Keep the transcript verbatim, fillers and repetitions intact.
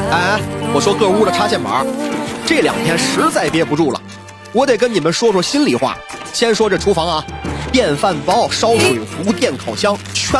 哎，我说各屋的插线板，这两天实在憋不住了，我得跟你们说说心里话。先说这厨房啊，电饭煲、烧水壶、电烤箱，全